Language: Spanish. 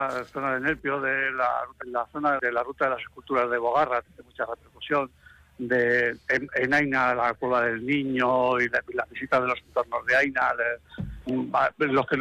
La zona de Nerpio, la zona de la ruta de las esculturas de Bogarra, tiene mucha repercusión. En Aina, la cueva del niño y la visita de los entornos de Aina, los que